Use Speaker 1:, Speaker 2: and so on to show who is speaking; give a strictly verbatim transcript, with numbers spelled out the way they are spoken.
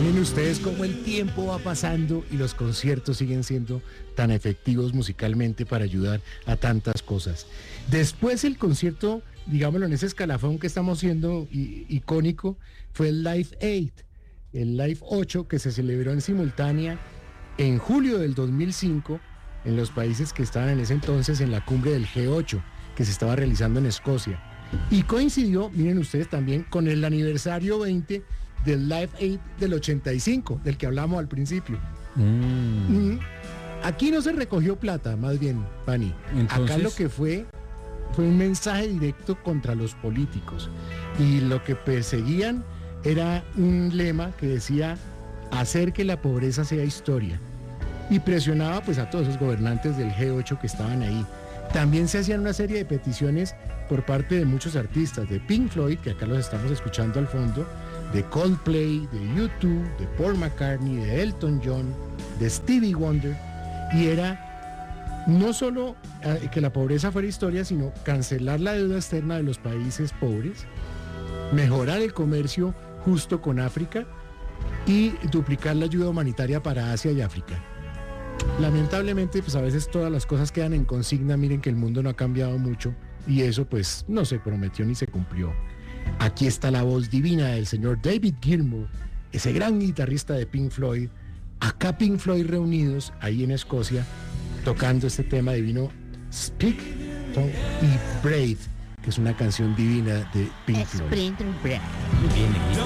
Speaker 1: Miren ustedes cómo el tiempo va pasando y los conciertos siguen siendo tan efectivos musicalmente para ayudar a tantas cosas. Después el concierto, digámoslo en ese escalafón que estamos siendo i- icónico, fue el Live ocho, el Live ocho que se celebró en simultánea en julio del dos mil cinco en los países que estaban en ese entonces en la cumbre del G ocho que se estaba realizando en Escocia. Y coincidió, miren ustedes también, con el aniversario veinte del Live ocho del ochenta y cinco, del que hablamos al principio.
Speaker 2: Mm.
Speaker 1: Mm. Aquí no se recogió plata, más bien, Pani.
Speaker 2: Entonces,
Speaker 1: Acá lo que fue fue un mensaje directo contra los políticos. Y lo que perseguían era un lema que decía hacer que la pobreza sea historia. Y presionaba pues a todos esos gobernantes del G ocho que estaban ahí. También se hacían una serie de peticiones por parte de muchos artistas, de Pink Floyd, que acá los estamos escuchando al fondo, de Coldplay, de U dos, de Paul McCartney, de Elton John, de Stevie Wonder, y era no solo eh, que la pobreza fuera historia, sino cancelar la deuda externa de los países pobres, mejorar el comercio justo con África y duplicar la ayuda humanitaria para Asia y África. Lamentablemente, pues a veces todas las cosas quedan en consigna. Miren que el mundo no ha cambiado mucho y eso pues no se prometió ni se cumplió. Aquí está la voz divina del señor David Gilmour, ese gran guitarrista de Pink Floyd. Acá Pink Floyd reunidos ahí en Escocia tocando este tema divino, Speak y Breathe, que es una canción divina de Pink Floyd.
Speaker 3: Sprint Breath.
Speaker 2: bien,